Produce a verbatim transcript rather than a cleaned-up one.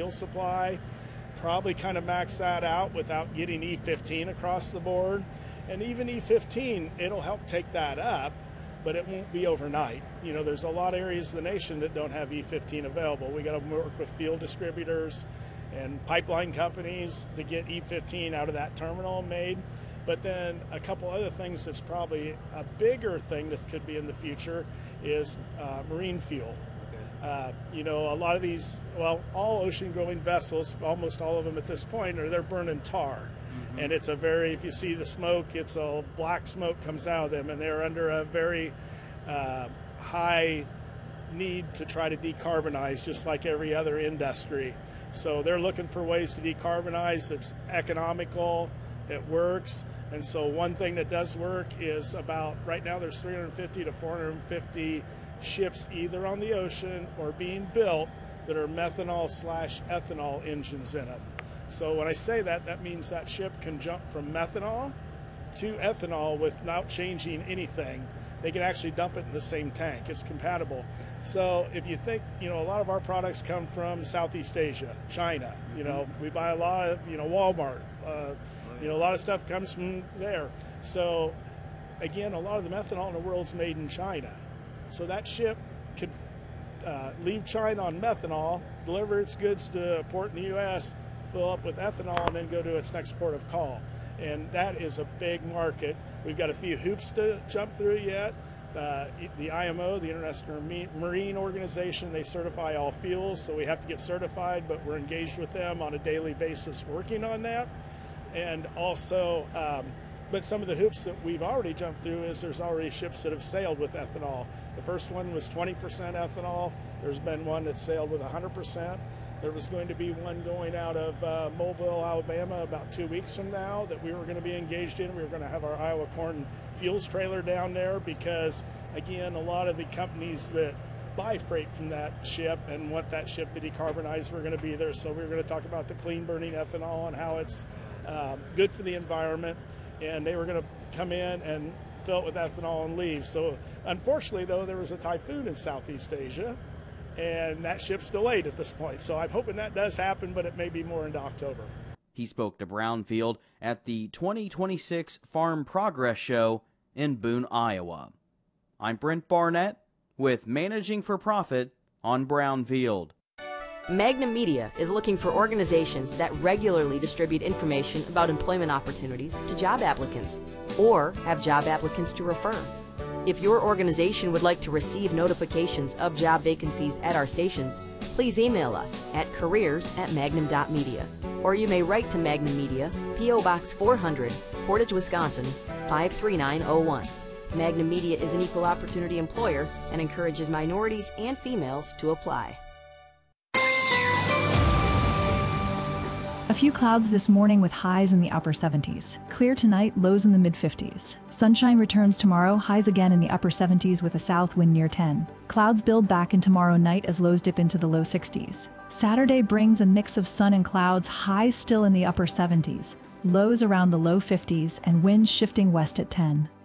fuel supply, probably kind of max that out without getting E fifteen across the board. And even E fifteen, it'll help take that up, but it won't be overnight. You know, there's a lot of areas of the nation that don't have E fifteen available. We got to work with fuel distributors and pipeline companies to get E fifteen out of that terminal made. But then a couple other things that's probably a bigger thing that could be in the future is uh, marine fuel. Uh, you know, a lot of these, well, all ocean-going vessels, almost all of them at this point, are they're burning tar. Mm-hmm. And it's a very, if you see the smoke, it's a black smoke comes out of them, and they're under a very uh, high need to try to decarbonize, just like every other industry. So they're looking for ways to decarbonize. It's economical, it works. And so one thing that does work is about, right now there's three hundred fifty to four hundred fifty ships either on the ocean or being built that are methanol slash ethanol engines in them. So when I say that, that means that ship can jump from methanol to ethanol without changing anything. They can actually dump it in the same tank. It's compatible. So if you think, you know, a lot of our products come from Southeast Asia, China. You know, we buy a lot of, you know, Walmart. Uh, you know, a lot of stuff comes from there. So again, a lot of the methanol in the world's made in China. So that ship could uh, leave China on methanol, deliver its goods to a port in the U S, fill up with ethanol, and then go to its next port of call. And that is a big market. We've got a few hoops to jump through yet. Uh, the I M O, the International Marine Organization, they certify all fuels, so we have to get certified, but we're engaged with them on a daily basis working on that. And also, um, but some of the hoops that we've already jumped through is there's already ships that have sailed with ethanol. The first one was twenty percent ethanol. There's been one that sailed with one hundred percent. There was going to be one going out of uh, Mobile, Alabama about two weeks from now that we were going to be engaged in. We were going to have our Iowa Corn Fuels trailer down there because, again, a lot of the companies that buy freight from that ship and want that ship to decarbonize were going to be there. So we were going to talk about the clean burning ethanol and how it's um, good for the environment. And they were going to come in and fill it with ethanol and leave. So unfortunately, though, there was a typhoon in Southeast Asia, and that ship's delayed at this point. So I'm hoping that does happen, but it may be more into October. He spoke to Brownfield at the twenty twenty-six Farm Progress Show in Boone, Iowa. I'm Brent Barnett with Managing for Profit on Brownfield. Magnum Media is looking for organizations that regularly distribute information about employment opportunities to job applicants or have job applicants to refer. If your organization would like to receive notifications of job vacancies at our stations, please email us at careers at magnum dot media, or you may write to Magnum Media, P O Box four hundred, Portage, Wisconsin, five three nine oh one. Magnum Media is an equal opportunity employer and encourages minorities and females to apply. A few clouds this morning with highs in the upper seventies. Clear tonight, lows in the mid fifties. Sunshine returns tomorrow, highs again in the upper seventies with a south wind near ten. Clouds build back in tomorrow night as lows dip into the low sixties. Saturday brings a mix of sun and clouds, highs still in the upper seventies, lows around the low fifties, and winds shifting west at ten.